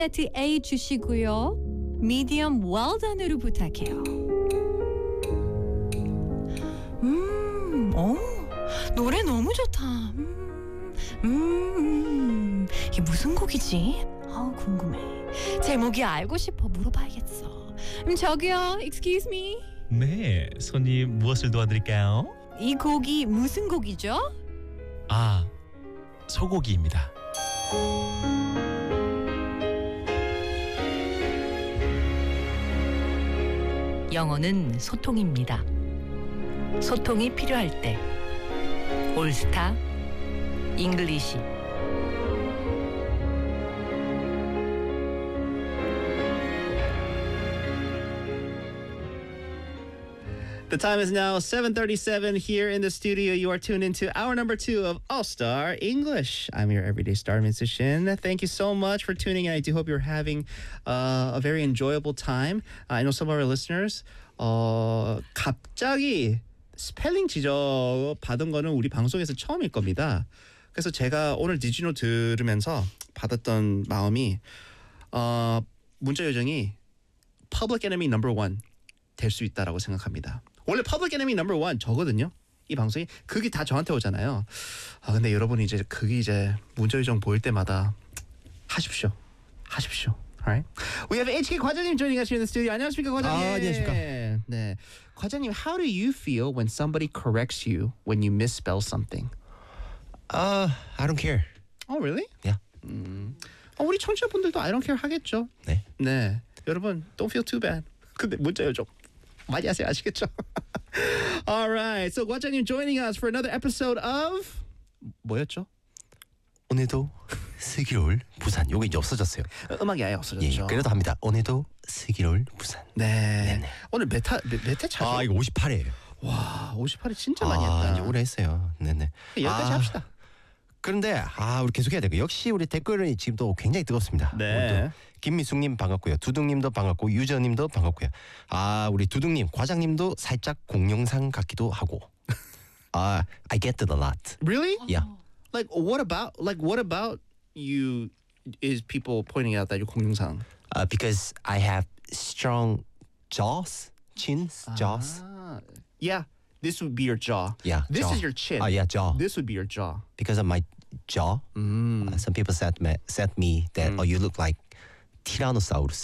세트 A 주시고요. 미디엄 웰던으로 부탁해요. 노래 너무 좋다. 이게 무슨 곡이지? 궁금해. 제목이 알고 싶어 물어봐야겠어. 저기요, excuse me. 네, 손님 무엇을 도와드릴까요? 이 곡이 무슨 곡이죠? 아, 소고기입니다. 영어는 소통입니다. 소통이 필요할 때 올스타 잉글리시. The time is now 7:37 here in the studio. You are tuned into hour number 2 of All Star English. I'm your everyday star, Mr. Shin. Thank you so much for tuning in. I do hope you're having a very enjoyable time. I know some of our listeners 갑자기 스펠링 지적 받은 거는 우리 방송에서 처음일 겁니다. 그래서 제가 오늘 Did You Know 들으면서 받았던 마음이 문자 요정이 Public Enemy No. 1 될 수 있다라고 생각합니다. 원래 Public Enemy No. 1 저거든요. 이 방송이 그게 다 저한테 오잖아요. 근데 여러분이 이제 그게 이제 문자 요정 보일 때마다 하십시오. Alright. We have HK 과장님 joining us here in the studio. 안녕하십니까 과장님. 안녕하십니까. 네. 과장님, how do you feel when somebody corrects you when you misspell something? I don't care. Oh, really? Yeah. 우리 청취자분들도 I don't care 하겠죠. 네. 네. 여러분, don't feel too bad. 근데 문자 요정 많이 하세요. 아시겠죠? Alright. So 과장님 joining us for another episode of 뭐였죠? 오늘도 슬기로울 부산. 요게 이제 없어졌어요. 음악이 아예 없어졌죠. 그래도 합니다. 오늘도 슬기로울 부산. 네. 네네. 오늘 몇 회 차죠? 이거 58회예요. 와, 58회 진짜 많이 했다. 이제 오래 했어요. 네네. 여기까지 합시다. 그런데 우리 계속해야 되고 역시 우리 댓글은 지금 또 굉장히 뜨겁습니다. 네. 김미숙님 반갑고요. 두둥님도 반갑고 유저님도 반갑고요. 우리 두둥님 과장님도 살짝 공룡상 같기도 하고. I get it a lot. Really? Yeah. Like what about you is people pointing out that you're 공룡상? Because I have strong jaws, jaws. Yeah, this would be your jaw. Yeah, This jaw. is your chin. Yeah, jaw. This would be your jaw. Because of my jaw, some people said me that you look like Tyrannosaurus.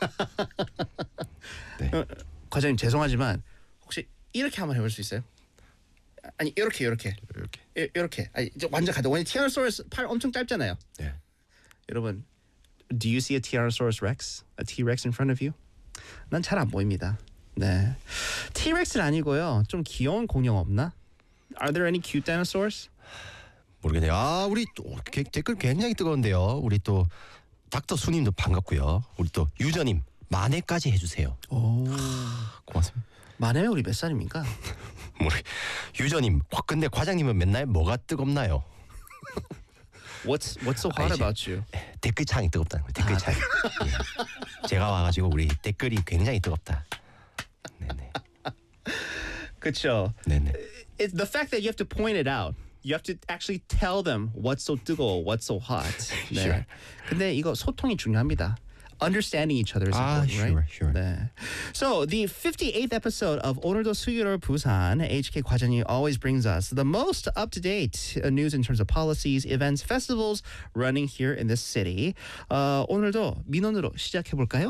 네. 과장님 죄송하지만 혹시 이렇게 한번 해볼 수 있어요? 아니 이렇게. 아니 이제 완전 가다. 왜냐면 티라노사우루스 팔 엄청 짧잖아요. 네. 여러분, do you see a Tyrannosaurus Rex? A T-Rex in front of you? 난 잘 안 보입니다. 네. T-Rex는 아니고요. 좀 귀여운 공룡 없나? Are there any cute dinosaurs? 모르겠네요. 우리 또 댓글 굉장히 뜨거운데요. 우리 또 닥터 수님도 반갑고요. 우리 또 유저님 만회까지 해주세요. 오, 고맙습니다. 만회면 우리 몇 살입니까? 유저님, 근데 과장님은 맨날 뭐가 뜨겁나요? What's so hot 이제 about you? 댓글창이 뜨겁다는 거예요. 댓글창. 예. 제가 와가지고 우리 댓글이 굉장히 뜨겁다. 네네. 그렇죠. 네네. It's the fact that you have to point it out. You have to actually tell them what's so 뜨거워, what's so hot. 네. Sure. 근데 이거 소통이 중요합니다. Understanding each other is important, right? Sure. 네. So the 58th episode of 오늘도 슬기로울 부산, HK 과장이 always brings us the most up-to-date news in terms of policies, events, festivals running here in this city. 오늘도 민원으로 시작해 볼까요?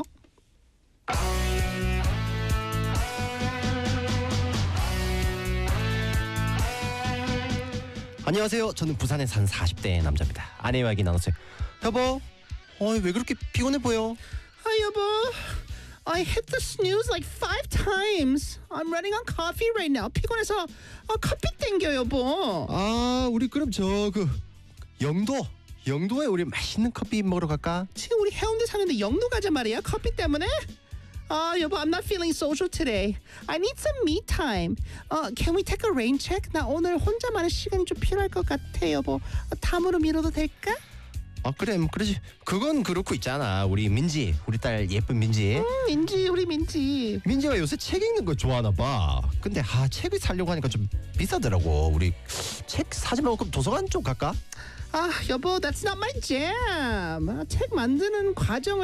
안녕하세요. 저는 부산에 사는 40대 남자입니다. 아내와 얘기 나눴어요. 여보, 왜 그렇게 피곤해 보여? 여보, I hit the snooze like 5 times. I'm running on coffee right now. 피곤해서 커피 땡겨 여보. 우리 그럼 영도에 우리 맛있는 커피 먹으러 갈까? 지금 우리 해운대 사는데 영도 가자 말이야. 커피 때문에. 여보, I'm not feeling social today. I need some me time. Can we take a rain check? 나 오늘 혼자만의 시간이 좀 필요할 것 같아 여보. 다음으로 미뤄도 될까? 아 그래 뭐 그러지. 그건 그렇고 있잖아. 우리 민지, 우리 딸 예쁜 민지. 민지 우리 민지. 민지가 요새 책 읽는 거 좋아하나 봐. 근데 책을 사려고 하니까 좀 비싸더라고. 우리 책 사지 말고 그럼 도서관 좀 갈까? 아 여보 that's not my jam. 책 만드는 과정을